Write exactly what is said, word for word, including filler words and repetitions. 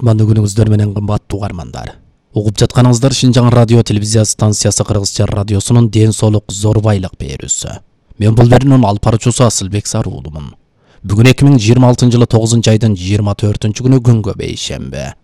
Кутмандуу күнүңүздөр менен кымбаттуу угармандар. Угуп жатканыңыздар Шинжаң радио телевизия станциясы Кыргызча радиосунун ден соолук зорбайлык берүүсү. Мен бул берүүнүн алып баруучусу Асылбек Саруулумун. Бүгүн эки миң жыйырма алтынчы жылы тогузунчу айдын жыйырма төртүнчү күнү күнгө бейшембе.